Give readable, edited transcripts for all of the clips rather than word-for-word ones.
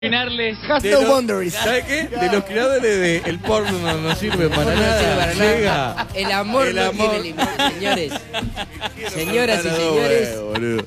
No boundaries. ¿Sabes qué? De los creadores de el porno no sirve para nada. Llega. El amor no tiene límites, señores. Señoras y señores.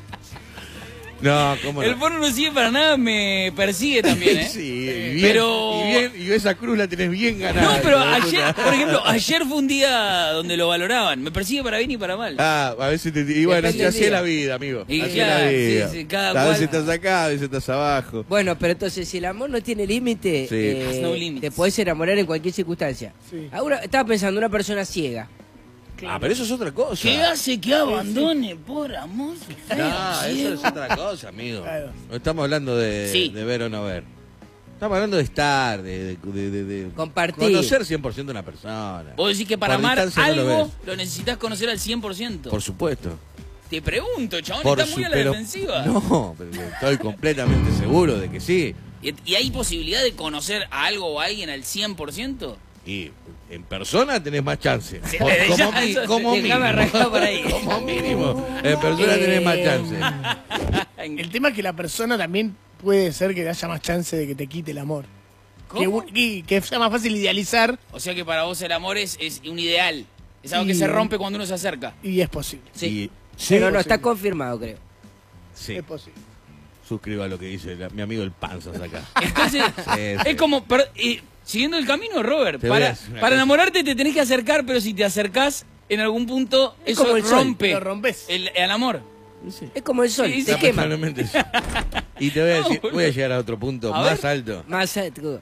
No, ¿cómo no? El porno no sirve para nada, me persigue también, ¿eh? Sí, bien, pero... y esa cruz la tenés bien ganada. No, pero ayer, por ejemplo, ayer fue un día donde lo valoraban. Me persigue para bien y para mal. Ah, a veces y bueno, así es la vida, amigo. Y así claro, es la vida. sí, cada a cual. veces estás acá, a veces estás abajo. Bueno, pero entonces, si el amor no tiene límite, Sí. No limits. te podés enamorar en cualquier circunstancia. Sí. Ahora, estaba pensando, una persona ciega. Ah, pero eso es otra cosa. ¿Qué hace que abandone por amor? No, eso es otra cosa, amigo. Claro. No estamos hablando de ver o no ver. Estamos hablando de estar, de Compartir. conocer 100% una persona. Vos decís que para Por amar distancia no lo algo ves. lo necesitas conocer al 100%. Por supuesto. Te pregunto, chabón, Por está muy a la pero- defensiva. No, pero estoy completamente seguro de que sí. ¿Y hay posibilidad de conocer a algo o a alguien al 100%? Y en persona tenés más chance. Sí, Como, ya, como eso, como déjame mínimo. arrancar por ahí. Como mínimo. En persona tenés más chance. El tema es que la persona también puede ser que haya más chance de que te quite el amor. ¿Cómo? Que sea más fácil idealizar O sea que para vos el amor es un ideal. Es algo que Y- se rompe cuando uno se acerca. y es posible. Sí. Y- Pero no, posible. está confirmado, creo. Sí. Es posible. Suscriba lo que dice mi amigo el Panzas acá. Entonces, Sí, sí. es como... siguiendo el camino, Robert, Te voy a para decir una para cosa. enamorarte te tenés que acercar, pero si te acercás, en algún punto Es eso como el sol, rompe lo rompes. el amor. Es como el sol, Sí, te sí. quema. Lamentablemente sí. Y te voy a No, decir, boludo. voy a llegar a otro punto A más ver. alto. Más alto.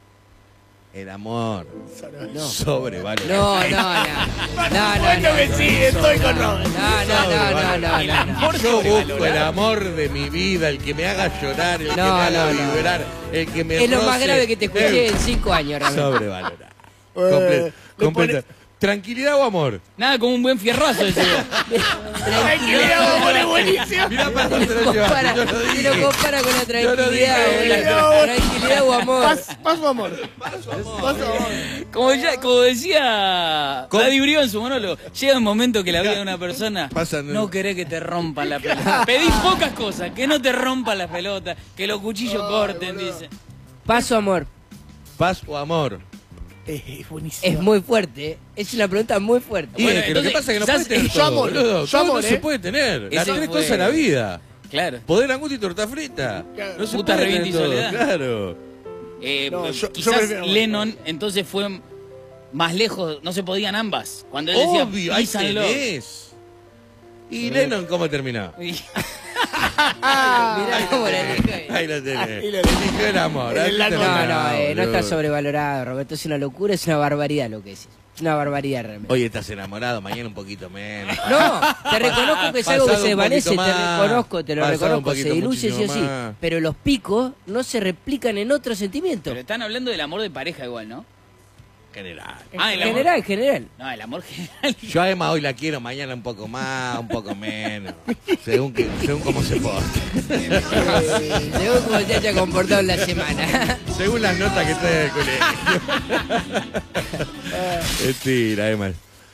El amor No. sobrevalorado. No. Bueno que sí, estoy con Robert. No. Yo busco el amor de mi vida, el que me haga llorar, el que me No, haga no. vibrar, el que me Es lo más roce. grave que te escuché en 5 años, realmente. Sobrevalorado. Le Completa. ¿Tranquilidad o amor? Nada como un buen fierrazo ese. Tranquilidad, amor, es buenísimo. Mirá para dónde lo Compara, llevaste, yo lo si dije. lo compara con la Yo lo dije, tranquilidad, boludo. tranquilidad o amor. Paso amor. Paso amor. Como decía Daddy Brío en su monólogo, llega un momento que la vida de una persona Pasan- no querés que te rompan la pelota. Pedís pocas cosas, que no te rompan la pelota, que los cuchillos corten, dice. Paso amor. Paz o amor. Es buenísimo. Es muy fuerte, ¿eh? Es una pregunta muy fuerte. Y Bueno, es que lo que entonces, pasa es que no quizás puedes tener yo todo, amor, boludo. yo Todo amor, no se ¿eh? puede tener. Las Ese tres fue- cosas en la vida. Claro. Poder, angustia y torta frita. Claro. No se Puta, puede revienta y tener todo, soledad. claro. No, yo Quizás prefiero- Lennon entonces fue más lejos, no se podían ambas. Cuando él decía, Obvio, ahí "Peace and love". tenés. ¿Y Lennon cómo terminó? Mirá cómo la elijo. Ahí lo tenés. Ahí lo Eligió el amor. ahí El te amor. No, terminó, no está boludo. sobrevalorado, Roberto. Es una locura, es una barbaridad lo que decís. Es una barbaridad realmente. Hoy estás enamorado, mañana un poquito menos. No, te reconozco que es algo que Pasado se un desvanece, poquito te más. reconozco, te lo Pasado un reconozco, se poquito, diluye sí o sí. muchísimo más. Pero los picos no se replican en otros sentimientos. Pero están hablando del amor de pareja igual, ¿no? General. Ah, el En amor. general, general. No, el amor general. Yo a Emma hoy la quiero, mañana un poco más, un poco menos. Según cómo se porte. Según cómo te haya comportado en la semana. Según las notas que trae del colegio. Mentira, Emma.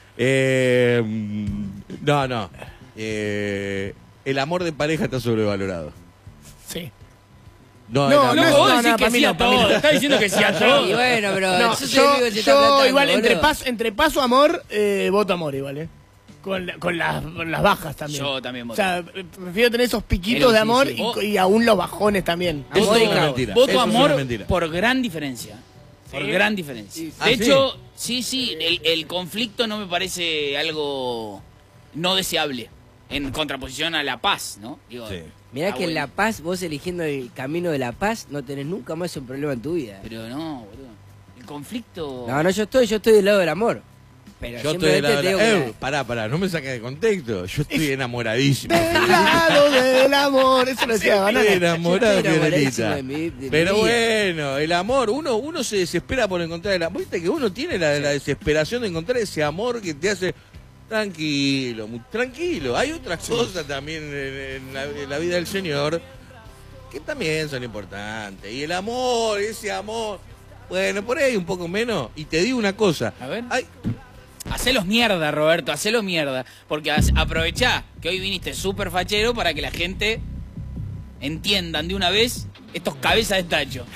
No. El amor de pareja está sobrevalorado. Sí. No, No, el no, amor- Loco, vos no, decís no, que para mí sí no, a para mí todo. no. Estás diciendo que sí a todo. Y bueno, pero No, yo soy el único que se está yo tratando, igual boludo. entre paso amor, voto amor igual, con las bajas también. Yo también O voto. sea, prefiero tener esos piquitos Pero de sí, amor sí. y aún los bajones también. Eso Amor es y una caos. mentira. Voto Eso es amor una mentira. por gran diferencia. Por Sí. gran diferencia. Ah, De ¿sí? hecho, sí, el conflicto no me parece algo no deseable. En contraposición a la paz, ¿no? Digo, Sí. Mirá ah, que en bueno. La Paz, vos eligiendo el camino de la paz, no tenés nunca más un problema en tu vida. Pero no, boludo. El conflicto... No, yo estoy del lado del amor. Pero Yo estoy del lado simplemente de te la... digo que Pará, no me saques de contexto. Yo estoy enamoradísimo. Del lado del amor, eso lo decía Banana. Estoy enamorado, Yo estoy enamoradísimo Fiorelita. de mi Pero vida. bueno, el amor, uno se desespera por encontrar el amor. Viste que uno tiene la desesperación de encontrar ese amor que te hace tranquilo, tranquilo. Hay otras cosas también en la vida del Señor que también son importantes. Y el amor, ese amor, bueno, por ahí un poco menos. Y te digo una cosa. A ver. Hay, Hacelos mierda, Roberto, hacelos mierda. Porque aprovechá que hoy viniste súper fachero para que la gente entiendan de una vez estos cabezas de tacho.